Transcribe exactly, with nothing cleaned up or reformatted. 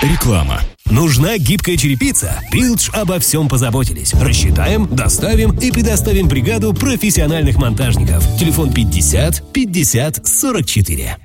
Реклама. Нужна гибкая черепица? Пилдж обо всем позаботились. Рассчитаем, доставим и предоставим бригаду профессиональных монтажников. Телефон пятьдесят пятьдесят сорок четыре.